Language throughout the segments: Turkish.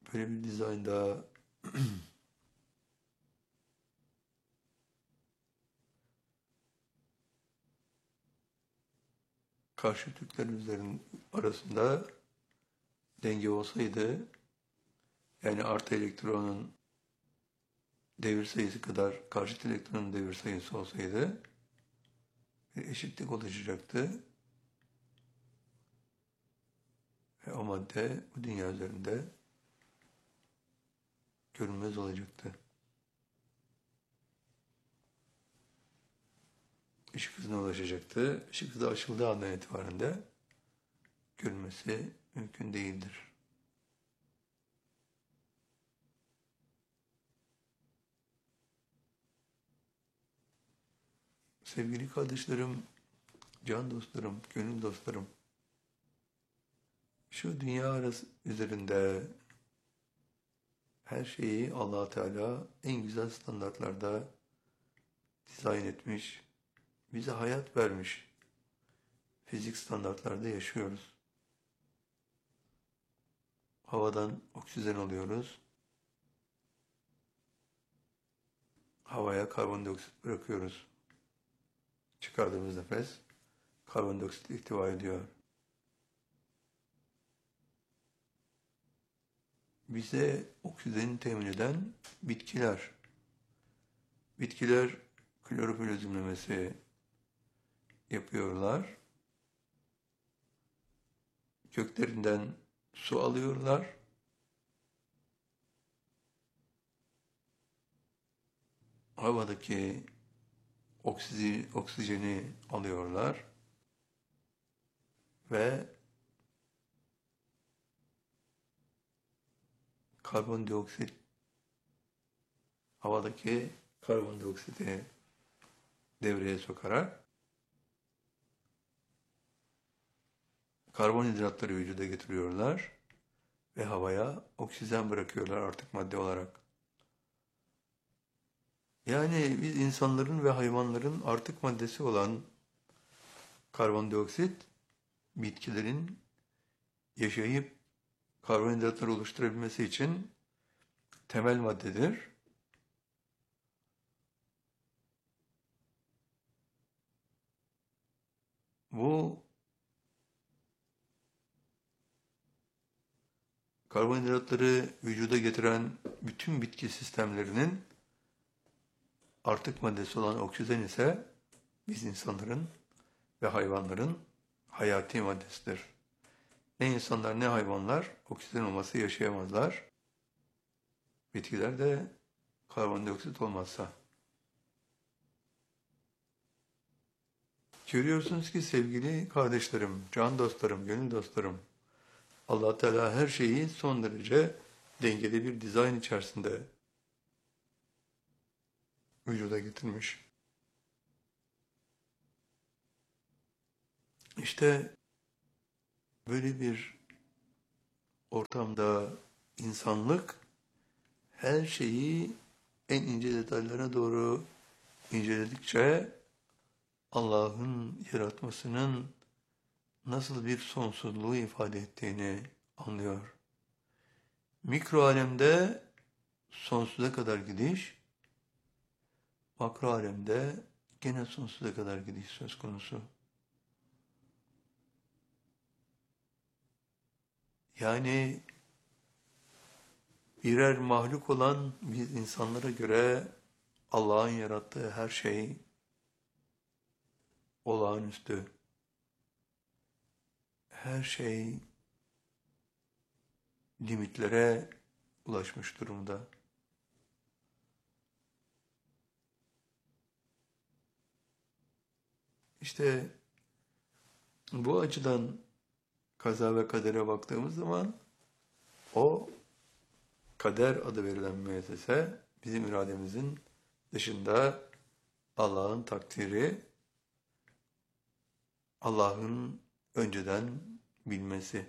Böyle bir dizaynda karşı Türklerin arasında denge olsaydı, yani artı elektronun devir sayısı kadar karşıt elektronun devir sayısı olsaydı bir eşitlik oluşacaktı ve o madde bu dünya üzerinde görünmez olacaktı. Işık hızına ulaşacaktı. Işık hızı aşıldığı andan itibaren de görünmesi mümkün değildir. Sevgili kardeşlerim, can dostlarım, gönül dostlarım, şu dünya üzerinde her şeyi Allah Teala en güzel standartlarda dizayn etmiş, bize hayat vermiş. Fizik standartlarda yaşıyoruz. Havadan oksijen alıyoruz. Havaya karbondioksit bırakıyoruz. Çıkardığımız nefes karbondioksit ihtiva ediyor. Bize oksijeni temin eden bitkiler. Bitkiler klorofil özümlemesi yapıyorlar. Köklerinden su alıyorlar. Havadaki oksijeni alıyorlar ve karbondioksit, havadaki karbondioksiti devreye sokarak karbonhidratları vücuda getiriyorlar ve havaya oksijen bırakıyorlar artık madde olarak. Yani biz insanların ve hayvanların artık maddesi olan karbondioksit, bitkilerin yaşayıp karbonhidratları oluşturabilmesi için temel maddedir. Bu karbonhidratları vücuda getiren bütün bitki sistemlerinin artık maddesi olan oksijen ise biz insanların ve hayvanların hayati maddesidir. Ne insanlar ne hayvanlar oksijen olmazsa yaşayamazlar. Bitkiler de karbondioksit olmazsa. Görüyorsunuz ki sevgili kardeşlerim, can dostlarım, gönül dostlarım, Allah Teala her şeyi son derece dengeli bir dizayn içerisinde vücuda getirmiş. İşte böyle bir ortamda insanlık her şeyi en ince detaylarına doğru inceledikçe Allah'ın yaratmasının nasıl bir sonsuzluğu ifade ettiğini anlıyor. Mikro alemde sonsuza kadar gidiş, makro alemde gene sonsuza kadar gidiş söz konusu. Yani birer mahluk olan biz insanlara göre Allah'ın yarattığı her şey olağanüstü. Her şey limitlere ulaşmış durumda. İşte bu açıdan kaza ve kadere baktığımız zaman o kader adı verilen müessese bizim irademizin dışında Allah'ın takdiri, Allah'ın önceden bilmesi.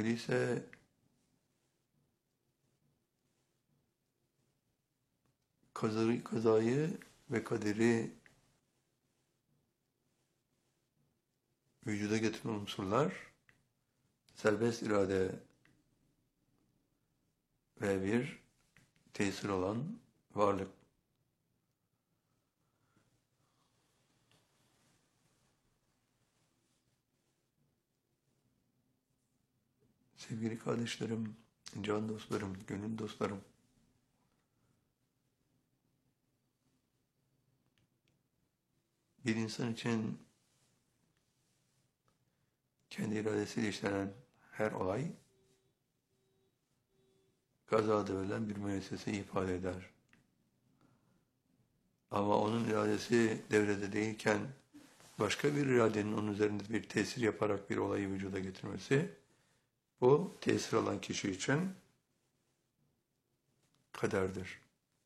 Öyleyse kazayı ve kaderi vücuda getiren unsurlar serbest irade ve bir tesir olan varlık. Sevgili kardeşlerim, can dostlarım, gönül dostlarım, bir insan için kendi iradesiyle işlenen her olay kazada verilen bir müesseseyi ifade eder. Ama onun iradesi devrede değilken başka bir iradenin onun üzerinde bir tesir yaparak bir olayı vücuda getirmesi, bu tesir alan kişi için kaderdir.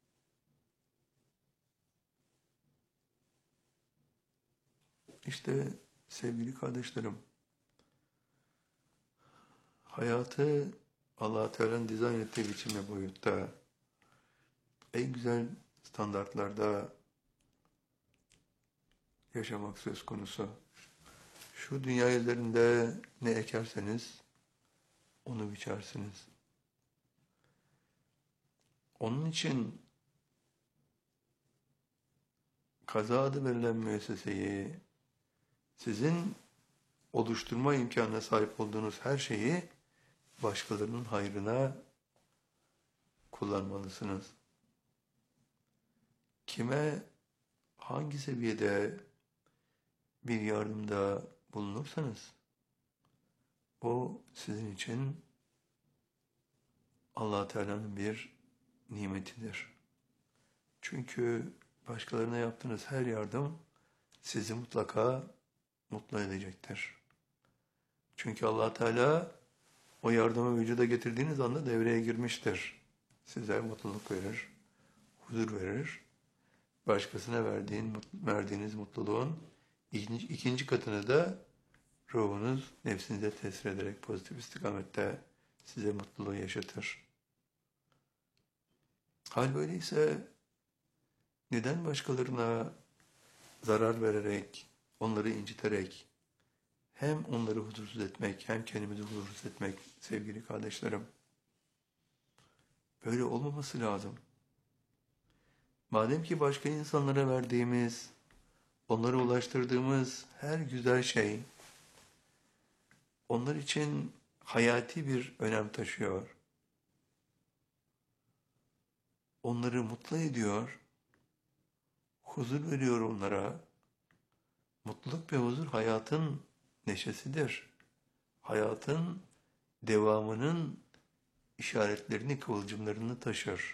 İşte sevgili kardeşlerim, hayatı Allah-u Teala'nın dizayn ettiği biçim ve boyutta, en güzel standartlarda yaşamak söz konusu. Şu dünya üzerinde ne ekerseniz onu biçersiniz. Onun için kaza adı verilen müesseseyi, sizin oluşturma imkanına sahip olduğunuz her şeyi başkalarının hayrına kullanmalısınız. Kime, hangi seviyede bir yardımda bulunursanız, o sizin için Allah Teala'nın bir nimetidir. Çünkü başkalarına yaptığınız her yardım sizi mutlaka mutlu edecektir. Çünkü Allah Teala o yardımı vücuda getirdiğiniz anda devreye girmiştir. Size mutluluk verir, huzur verir. Başkasına verdiğiniz mutluluğun ikinci katını da ruhunuz nefsinize tesir ederek pozitif istikamette size mutluluğu yaşatır. Hal böyleyse neden başkalarına zarar vererek, onları inciterek, hem onları huzursuz etmek, hem kendimizi huzursuz etmek sevgili kardeşlerim? Böyle olmaması lazım. Madem ki başka insanlara verdiğimiz, onlara ulaştırdığımız her güzel şey, onlar için hayati bir önem taşıyor. Onları mutlu ediyor, huzur veriyor onlara. Mutluluk ve huzur hayatın neşesidir. Hayatın devamının işaretlerini, kıvılcımlarını taşır.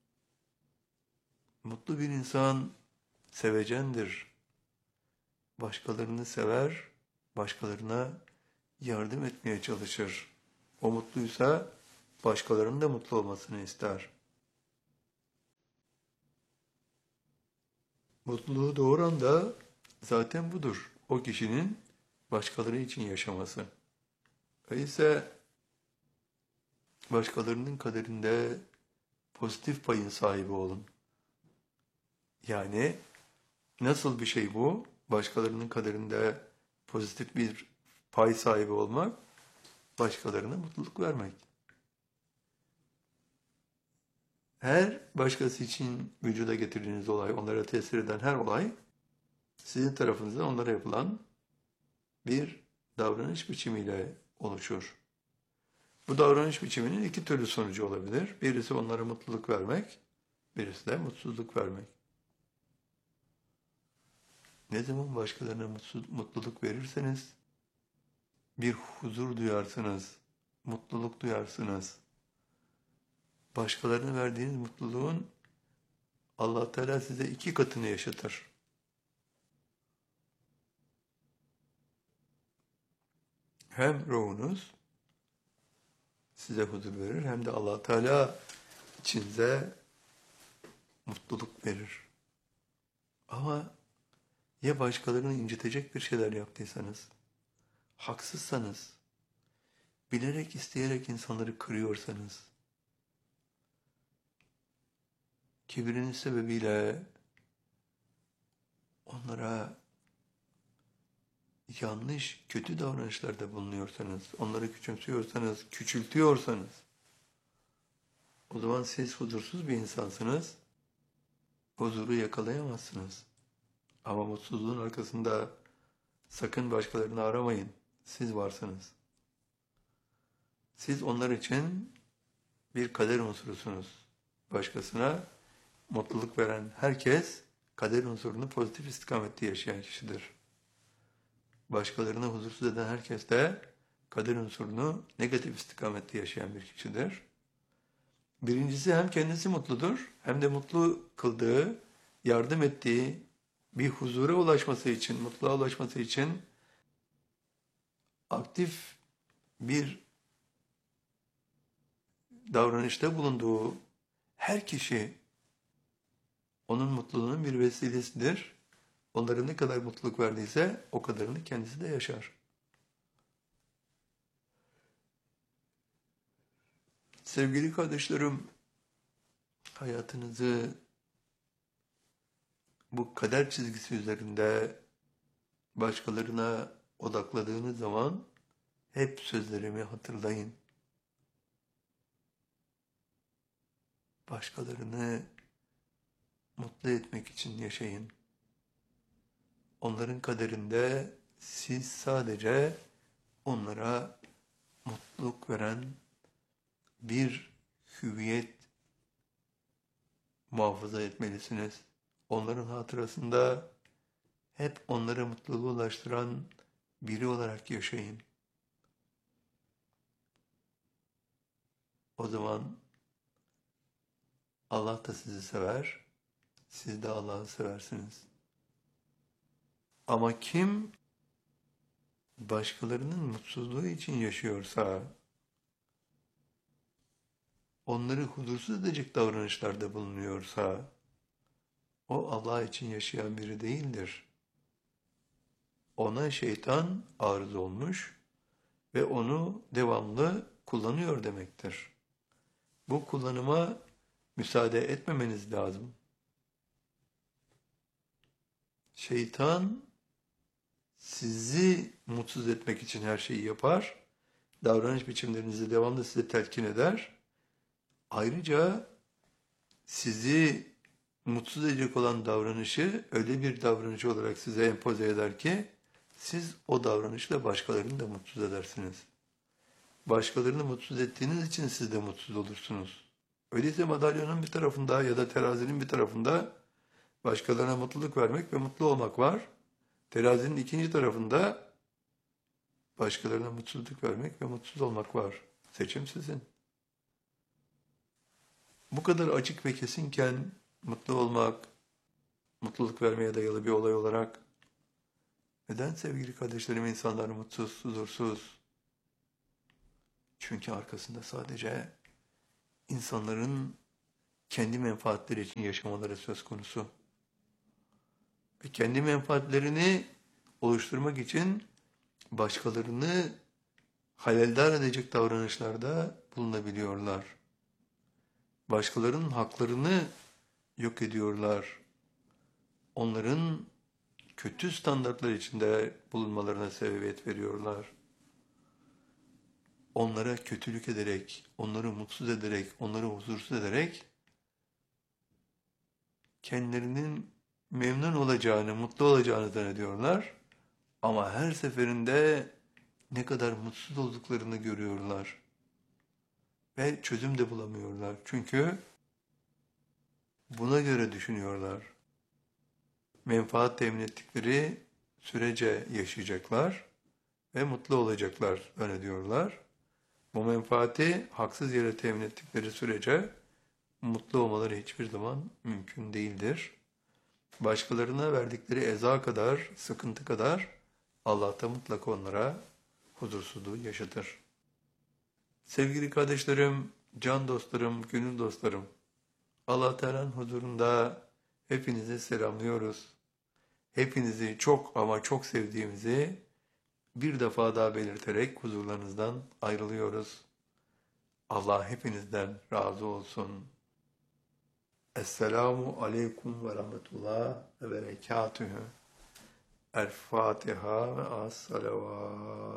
Mutlu bir insan sevecendir. Başkalarını sever, başkalarına yardım etmeye çalışır. O mutluysa başkalarının da mutlu olmasını ister. Mutluluğu doğuran da zaten budur. O kişinin başkaları için yaşaması. Öyleyse başkalarının kaderinde pozitif payın sahibi olun. Yani nasıl bir şey bu? Başkalarının kaderinde pozitif bir pay sahibi olmak, başkalarına mutluluk vermek. Her başkası için vücuda getirdiğiniz olay, onlara tesir eden her olay, sizin tarafınızdan onlara yapılan bir davranış biçimiyle oluşur. Bu davranış biçiminin iki türlü sonucu olabilir. Birisi onlara mutluluk vermek, birisi de mutsuzluk vermek. Ne zaman başkalarına mutluluk verirseniz, bir huzur duyarsınız, mutluluk duyarsınız. Başkalarına verdiğiniz mutluluğun Allah Teala size iki katını yaşatır. Hem ruhunuz size huzur verir, hem de Allah Teala içinize mutluluk verir. Ama ya başkalarını incitecek bir şeyler yaptıysanız, haksızsanız, bilerek isteyerek insanları kırıyorsanız, Kibriniz sebebiyle onlara yanlış, kötü davranışlarda bulunuyorsanız, onları küçümsüyorsanız, küçültüyorsanız, o zaman siz huzursuz bir insansınız, huzuru yakalayamazsınız. Ama mutsuzluğun arkasında sakın başkalarını aramayın, siz varsınız. Siz onlar için bir kader unsurusunuz. Başkasına mutluluk veren herkes, kader unsurunu pozitif istikamette yaşayan kişidir. Başkalarını huzursuz eden herkes de kader unsurunu negatif istikamette yaşayan bir kişidir. Birincisi hem kendisi mutludur, hem de mutlu kıldığı, yardım ettiği bir huzura ulaşması için, mutluluğa ulaşması için aktif bir davranışta bulunduğu her kişi onun mutluluğunun bir vesilesidir. Onlara ne kadar mutluluk verdiyse o kadarını kendisi de yaşar. Sevgili kardeşlerim, hayatınızı bu kader çizgisi üzerinde başkalarına odakladığınız zaman hep sözlerimi hatırlayın. Başkalarını mutlu etmek için yaşayın. Onların kaderinde siz sadece onlara mutluluk veren bir hüviyet muhafaza etmelisiniz. Onların hatırasında hep onlara mutluluğu ulaştıran biri olarak yaşayın. O zaman Allah da sizi sever, siz de Allah'ı seversiniz. Ama kim başkalarının mutsuzluğu için yaşıyorsa, onları huzursuz edecek davranışlarda bulunuyorsa, o Allah için yaşayan biri değildir. Ona şeytan arız olmuş ve onu devamlı kullanıyor demektir. Bu kullanıma müsaade etmemeniz lazım. Şeytan sizi mutsuz etmek için her şeyi yapar. Davranış biçimlerinizi devamlı size telkin eder. Ayrıca sizi mutsuz edecek olan davranışı öyle bir davranış olarak size empoze eder ki siz o davranışla başkalarını da mutsuz edersiniz. Başkalarını mutsuz ettiğiniz için siz de mutsuz olursunuz. Öyleyse madalyonun bir tarafında ya da terazinin bir tarafında başkalarına mutluluk vermek ve mutlu olmak var. Terazinin ikinci tarafında başkalarına mutsuzluk vermek ve mutsuz olmak var. Seçim sizin. Bu kadar açık ve kesinken mutlu olmak, mutluluk vermeye dayalı bir olay olarak neden sevgili kardeşlerim insanlar mutsuz, huzursuz? Çünkü arkasında sadece insanların kendi menfaatleri için yaşamaları söz konusu. Ve kendi menfaatlerini oluşturmak için başkalarını haleldar edecek davranışlarda bulunabiliyorlar. Başkalarının haklarını yok ediyorlar. Onların kötü standartlar içinde bulunmalarına sebebiyet veriyorlar. Onlara kötülük ederek, onları mutsuz ederek, onları huzursuz ederek kendilerinin memnun olacağını, mutlu olacağını zannediyorlar. Ama her seferinde ne kadar mutsuz olduklarını görüyorlar. Ve çözüm de bulamıyorlar. Çünkü buna göre düşünüyorlar. Menfaat temin ettikleri sürece yaşayacaklar ve mutlu olacaklar zannediyorlar. Bu menfaati haksız yere temin ettikleri sürece mutlu olmaları hiçbir zaman mümkün değildir. Başkalarına verdikleri eza kadar, sıkıntı kadar Allah da mutlaka onlara huzursuzluğu yaşatır. Sevgili kardeşlerim, can dostlarım, gönül dostlarım, Allah Teala'nın huzurunda hepinizi selamlıyoruz. Hepinizi çok ama çok sevdiğimizi bir defa daha belirterek huzurlarınızdan ayrılıyoruz. Allah hepinizden razı olsun. Esselamu aleyküm ve rahmetullah ve berekatühü. El Fatiha ve as-salavat.